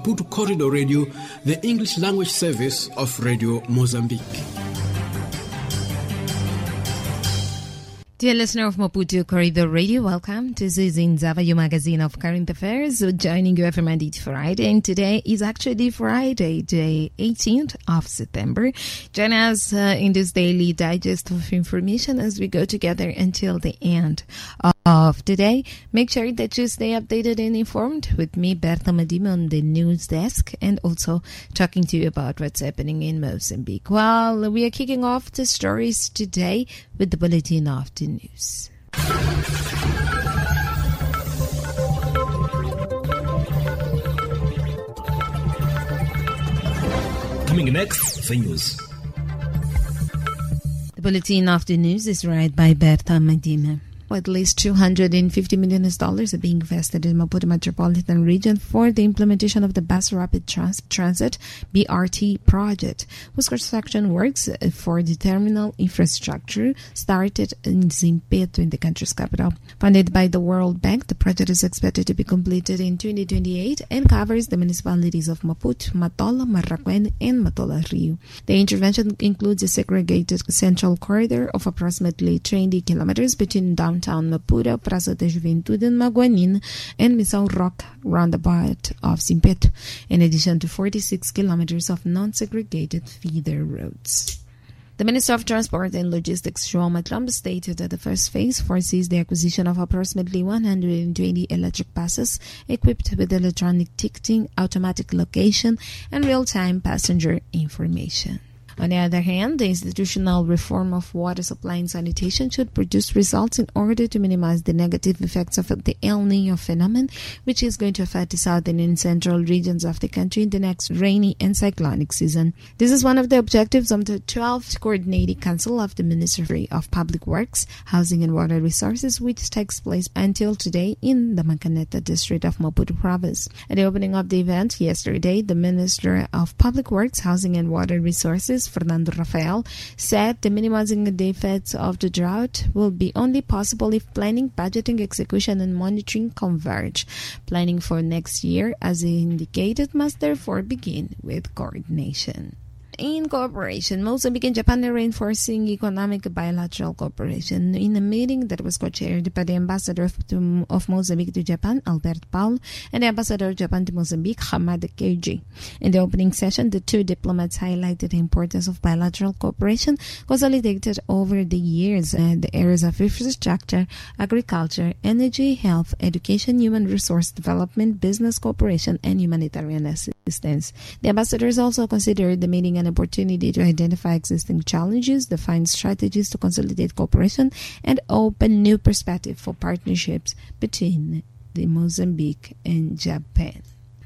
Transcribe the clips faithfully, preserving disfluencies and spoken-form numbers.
Maputo Corridor Radio, the English language service of Radio Mozambique. Dear listener of Maputo Corridor Radio, welcome to Zinzava, your magazine of current affairs, joining you every Monday to Friday. And today is actually Friday, the eighteenth of September. Join us uh, in this daily digest of information as we go together until the end of today. Make sure that you stay updated and informed with me, Berta Madima, on the news desk, and also talking to you about what's happening in Mozambique. Well, we are kicking off the stories today with the bulletin of the news. Coming next, the news. The bulletin of the news is read by Berta Madima. At least two hundred fifty million dollars are being invested in Maputo Metropolitan Region for the implementation of the Bus Rapid Trans- Transit B R T project, whose construction works for the terminal infrastructure started in Zimpeto, in the country's capital. Funded by the World Bank, the project is expected to be completed in twenty twenty-eight and covers the municipalities of Maputo, Matola, Marraquém, and Matola Rio. The intervention includes a segregated central corridor of approximately twenty kilometers between downtown Maputo, Praça da Juventude in Maguanin, and Missão Rock roundabout of Zimpeto, in addition to forty-six kilometers of non-segregated feeder roads. The Minister of Transport and Logistics, João Matlamba, stated that the first phase foresees the acquisition of approximately one hundred twenty electric buses equipped with electronic ticketing, automatic location, and real-time passenger information. On the other hand, the institutional reform of water supply and sanitation should produce results in order to minimize the negative effects of the El Niño phenomenon, which is going to affect the southern and central regions of the country in the next rainy and cyclonic season. This is one of the objectives of the twelfth Coordinating Council of the Ministry of Public Works, Housing and Water Resources, which takes place until today in the Macaneta district of Maputo province. At the opening of the event yesterday, the Minister of Public Works, Housing and Water Resources, Fernando Rafael, said the minimizing the effects of the drought will be only possible if planning, budgeting, execution, and monitoring converge. Planning for next year, as he indicated, must therefore begin with coordination. In cooperation, Mozambique and Japan are reinforcing economic bilateral cooperation. In a meeting that was co-chaired by the Ambassador of, to, of Mozambique to Japan, Albert Paul, and the Ambassador of Japan to Mozambique, Hamad Keiji. In the opening session, the two diplomats highlighted the importance of bilateral cooperation consolidated over the years in the areas of infrastructure, agriculture, energy, health, education, human resource development, business cooperation, and humanitarian assistance. The ambassadors also considered the meeting an opportunity to identify existing challenges, define strategies to consolidate cooperation, and open new perspectives for partnerships between the Mozambique and Japan.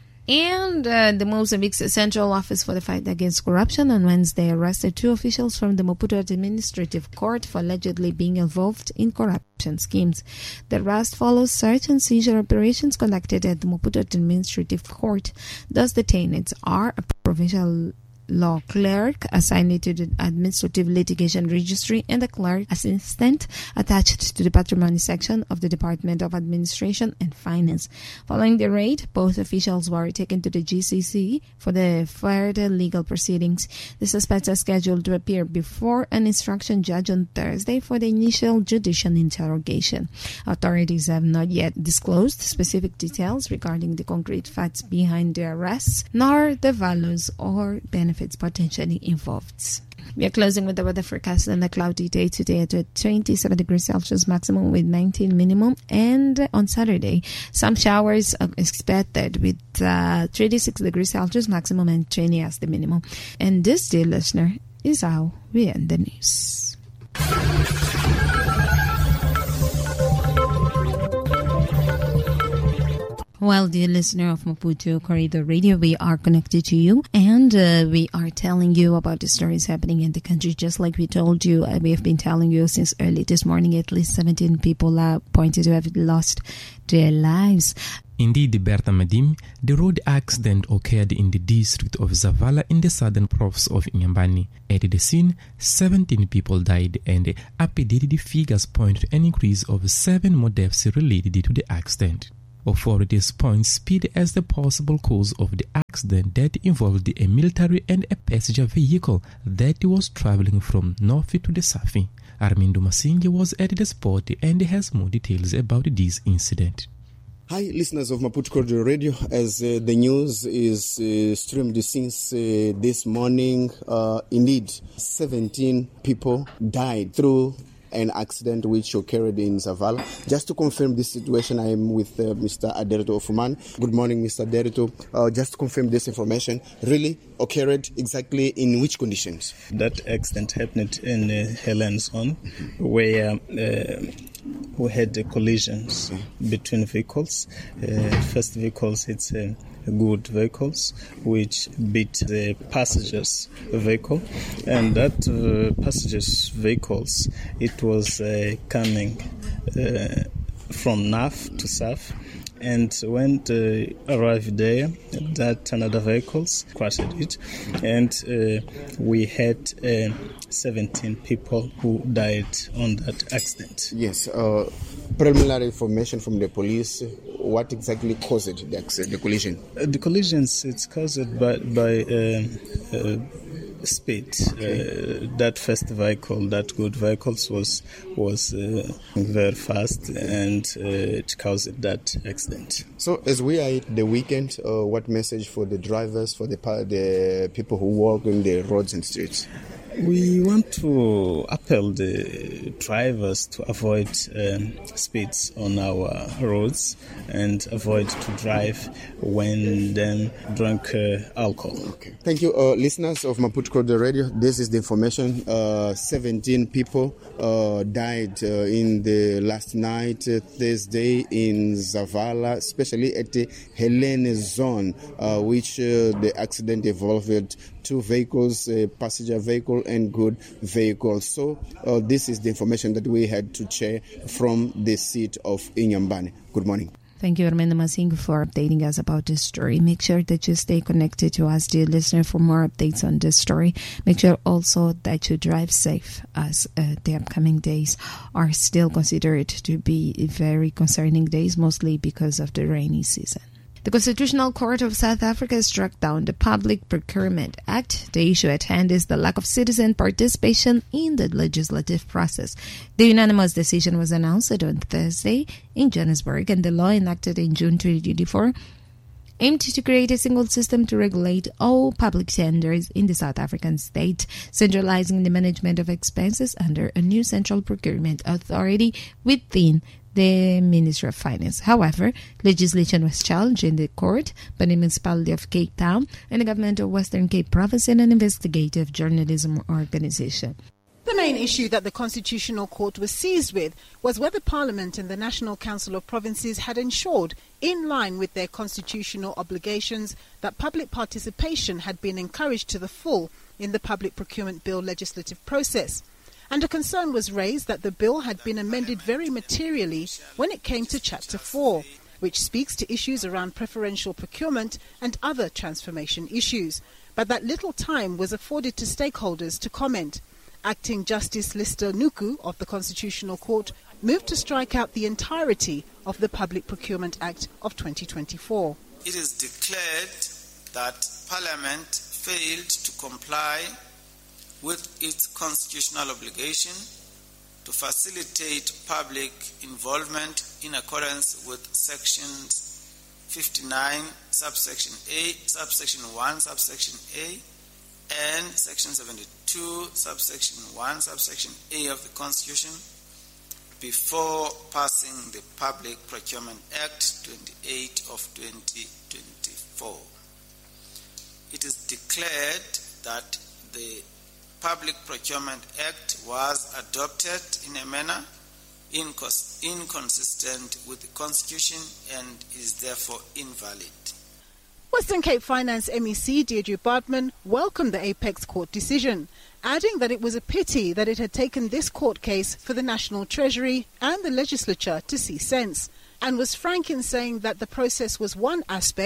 And uh, the Mozambique's Central Office for the Fight Against Corruption on Wednesday arrested two officials from the Maputo Administrative Court for allegedly being involved in corruption schemes. The arrest follows search and seizure operations conducted at the Maputo Administrative Court. Thus, the detaineds are a provincial law clerk assigned to the Administrative Litigation Registry and a clerk assistant attached to the Patrimony section of the Department of Administration and Finance. Following the raid, both officials were taken to the G C C for the further legal proceedings. The suspects are scheduled to appear before an instruction judge on Thursday for the initial judicial interrogation. Authorities have not yet disclosed specific details regarding the concrete facts behind the arrests, nor the values or benefits potentially involved. We are closing with the weather forecast and a cloudy day today at twenty-seven degrees Celsius maximum with nineteen minimum, and on Saturday some showers are expected with uh, thirty-six degrees Celsius maximum and twenty as the minimum. And this, dear listener, is how we end the news. Well, dear listener of Maputo Corridor Radio, we are connected to you, and uh, we are telling you about the stories happening in the country. Just like we told you, uh, we have been telling you since early this morning, at least seventeen people are pointed to have lost their lives. Indeed, Berta Madim, the road accident occurred in the district of Zavala in the southern province of Inhambane. At the scene, seventeen people died, and updated figures point to an increase of seven more deaths related to the accident. Authorities point speed as the possible cause of the accident that involved a military and a passenger vehicle that was traveling from north to the south. Armindo Masingi was at the spot and has more details about this incident. Hi, listeners of Maputo Corridor Radio. As uh, the news is uh, streamed since uh, this morning, uh, indeed, seventeen people died through an accident which occurred in Zavala. Just to confirm this situation, I am with uh, Mister Aderito Ofuman. Good morning, Mister Aderito. Uh, just to confirm this information, really occurred exactly in which conditions? That accident happened in uh, Helen's Zone, where uh, we had uh, collisions between vehicles. Uh, first vehicles hit uh, good vehicles, which beat the passengers' vehicle, and that uh, passengers' vehicles, it was uh, coming uh, from north to south. And when they arrived there, that another vehicles crashed it, and uh, we had uh, seventeen people who died on that accident. Yes. Uh, preliminary information from the police. What exactly caused the accident, the collision? Uh, the collisions, it's caused by by uh, uh, speed. Uh, that first vehicle, that good vehicles, was was uh, very fast, and uh, it caused that accident. So, as we are at the weekend, uh, what message for the drivers, for the the people who walk in the roads and streets? We want to appeal the drivers to avoid um, speeds on our roads and avoid to drive when they drink uh, alcohol. Okay. Thank you, uh, listeners of Maputo Corridor Radio. This is the information. Uh, seventeen people uh, died uh, in the last night, uh, Thursday, in Zavala, especially at the Helene Zone, uh, which uh, the accident involved two vehicles, a passenger vehicle and good vehicle. So uh, this is the information that we had to share from the seat of Inyambane. Good morning. Thank you, Armindo Masingi, for updating us about this story. Make sure that you stay connected to us, dear listener, for more updates on this story. Make sure also that you drive safe, as uh, the upcoming days are still considered to be very concerning days, mostly because of the rainy season. The Constitutional Court of South Africa struck down the Public Procurement Act. The issue at hand is the lack of citizen participation in the legislative process. The unanimous decision was announced on Thursday in Johannesburg, and the law enacted in June twenty twenty-four aimed to create a single system to regulate all public tenders in the South African state, centralizing the management of expenses under a new central procurement authority within the Ministry of Finance. However, legislation was challenged in the court by the Municipality of Cape Town and the Government of Western Cape Province and an investigative journalism organization. The main issue that the Constitutional Court was seized with was whether Parliament and the National Council of Provinces had ensured, in line with their constitutional obligations, that public participation had been encouraged to the full in the Public Procurement Bill legislative process. And a concern was raised that the bill had been amended very materially when it came to Chapter four, which speaks to issues around preferential procurement and other transformation issues, but that little time was afforded to stakeholders to comment. Acting Justice Lister Nuku of the Constitutional Court moved to strike out the entirety of the Public Procurement Act of twenty twenty-four. It is declared that Parliament failed to comply with its constitutional obligation to facilitate public involvement in accordance with sections fifty-nine, subsection A, subsection one, subsection A, and section seventy-two, subsection one, subsection A of the Constitution before passing the Public Procurement Act twenty-eight of twenty twenty-four. It is declared that the Public Procurement Act was adopted in a manner incons- inconsistent with the Constitution and is therefore invalid. Western Cape Finance M E C Deirdre Bartman welcomed the Apex Court decision, adding that it was a pity that it had taken this court case for the National Treasury and the Legislature to see sense, and was frank in saying that the process was one aspect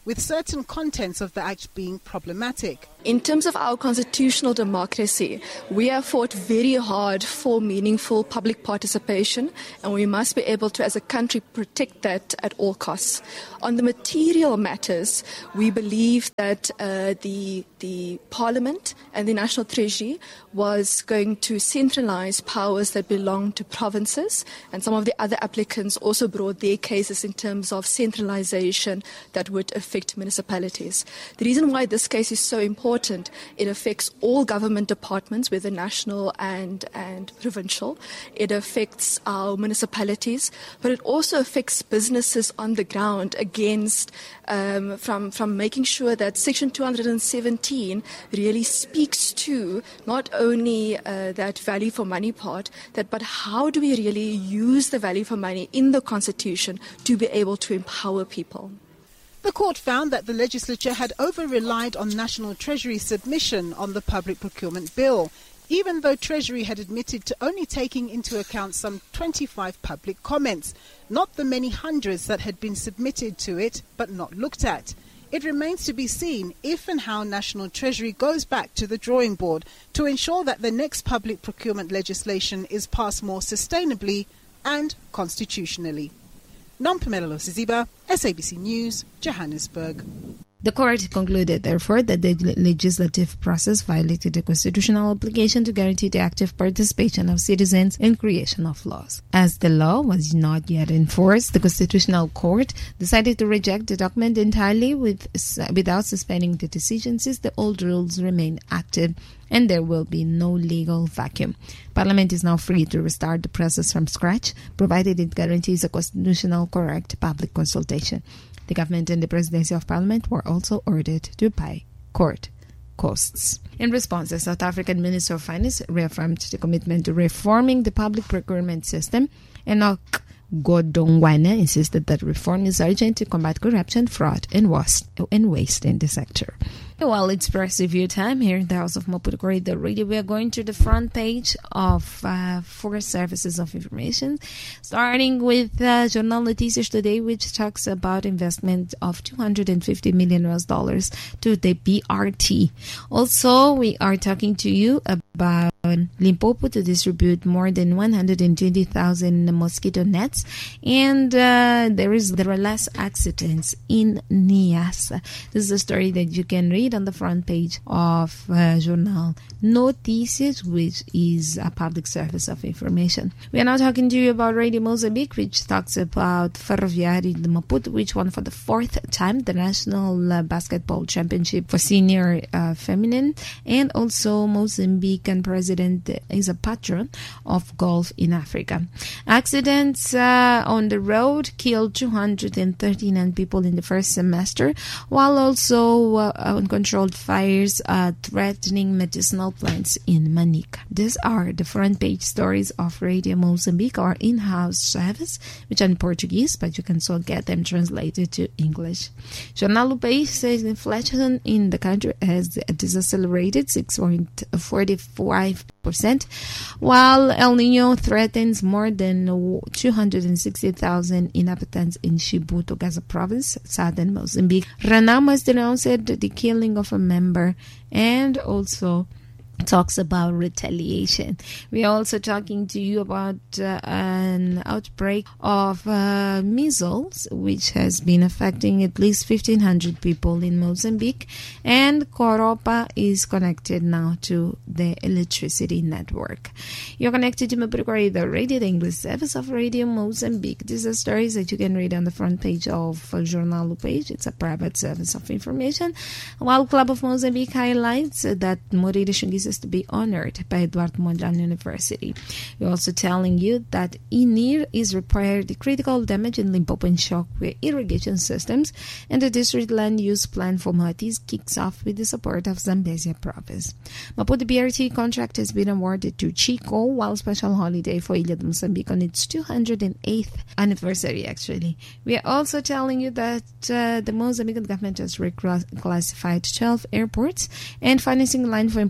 with certain contents of the Act being problematic. In terms of our constitutional democracy, we have fought very hard for meaningful public participation, and we must be able to, as a country, protect that at all costs. On the material matters, we believe that uh, the the Parliament and the National Treasury was going to centralise powers that belong to provinces, and some of the other applicants also brought their cases in terms of centralisation that would affect municipalities. The reason why this case is so important, it affects all government departments, whether national and, and provincial. It affects our municipalities, but it also affects businesses on the ground against, um, from, from making sure that Section two hundred seventeen really speaks to not only uh, that value for money part, that but how do we really use the value for money in the Constitution to be able to empower people. The court found that the legislature had over-relied on National Treasury submission on the public procurement bill, even though Treasury had admitted to only taking into account some twenty-five public comments, not the many hundreds that had been submitted to it but not looked at. It remains to be seen if and how National Treasury goes back to the drawing board to ensure that the next public procurement legislation is passed more sustainably and constitutionally. Nompumelo Siziba, S A B C News, Johannesburg. The court concluded, therefore, that the legislative process violated the constitutional obligation to guarantee the active participation of citizens in creation of laws. As the law was not yet enforced, the Constitutional Court decided to reject the document entirely with, without suspending the decision, since the old rules remain active and there will be no legal vacuum. Parliament is now free to restart the process from scratch, provided it guarantees a constitutional correct public consultation. The government and the presidency of Parliament were also ordered to pay court costs. In response, the South African Minister of Finance reaffirmed the commitment to reforming the public procurement system. Enoch Godongwana insisted that reform is urgent to combat corruption, fraud, and waste, and waste in the sector. Well, it's press review time here in the House of Maputo Corridor Radio. We are going to the front page of uh, four services of information, starting with uh, Jornal Notícias Today, which talks about investment of two hundred fifty million U S dollars to the B R T. Also, we are talking to you about Limpopo to distribute more than one hundred twenty thousand mosquito nets, and uh, there is there are less accidents in Niassa. This is a story that you can read on the front page of uh, Jornal Notícias, which is a public service of information. We are now talking to you about Radio Mozambique, which talks about Ferroviário de Maputo, which won for the fourth time the National uh, Basketball Championship for Senior uh, Feminine, and also Mozambican President is a patron of golf in Africa. Accidents uh, on the road killed two hundred thirty-nine people in the first semester, while also uh, uncontrolled fires uh, threatening medicinal plants in Manica. These are the front page stories of Radio Mozambique, our in-house service, which are in Portuguese, but you can still get them translated to English. Jornal do País says inflation in the country has decelerated six point four five percent, while El Niño threatens more than two hundred sixty thousand inhabitants in Chibuto, Gaza province, southern Mozambique. Renamo has denounced the killing of a member and also talks about retaliation. We are also talking to you about uh, an outbreak of uh, measles, which has been affecting at least fifteen hundred people in Mozambique, and Coropa is connected now to the electricity network. You're connected to Maputo Corridor Radio, the English service of Radio Mozambique. These are stories that you can read on the front page of uh, Jornal do País. It's a private service of information. While Club of Mozambique highlights that Moreira Xunguisa is to be honored by Eduardo Mondlane University. We're also telling you that I N I R is repaired the critical damage in Limpopo and Chokwe irrigation systems, and the district land use plan for Moatis kicks off with the support of Zambezia province. Maputo B R T contract has been awarded to Chico, while special holiday for Ilha de Moçambique on its two hundred eighth anniversary, actually. We are also telling you that uh, the Mozambican government has reclassified twelve airports and financing line for import subsidies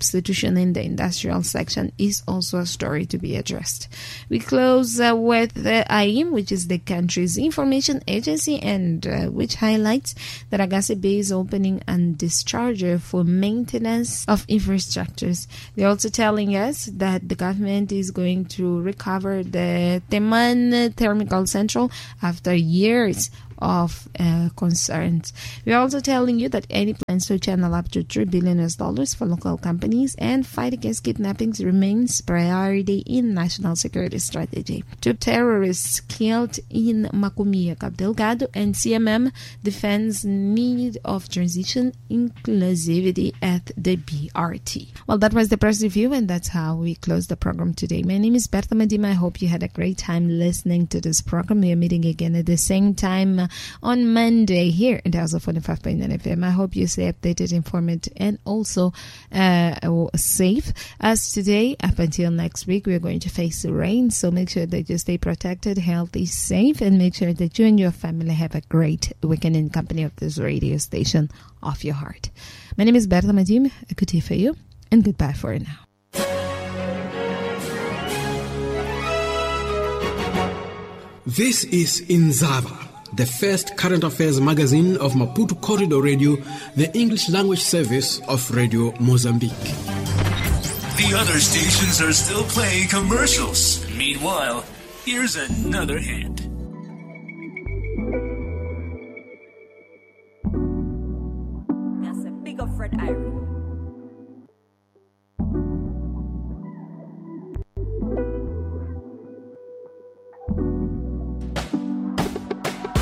substitution in the industrial section is also a story to be addressed. We close uh, with the I I M, which is the country's information agency, and uh, which highlights that Agase Bay is opening a discharger for maintenance of infrastructures. They're also telling us that the government is going to recover the Teman Thermal Central after years of uh, concerns. We're also telling you that any plans to channel up to three billion U S dollars for local companies and fight against kidnappings remains priority in national security strategy. Two terrorists killed in Macomia, Cabo Delgado, and C M M defends need of transition inclusivity at the B R T. Well, that was the press review, and that's how we close the program today. My name is Bertha Madima. I hope you had a great time listening to this program. We are meeting again at the same time on Monday here in House of forty-five point nine F M. I hope you stay updated, informed, and also uh, safe. As today, up until next week, we are going to face the rain, so make sure that you stay protected, healthy, safe, and make sure that you and your family have a great weekend in company of this radio station of your heart. My name is Bertha Madim. A good day for you, and goodbye for now. This is Inzava, the first current affairs magazine of Maputo Corridor Radio, the English language service of Radio Mozambique. The other stations are still playing commercials. Meanwhile, here's another hint. That's a big up Fred Irie.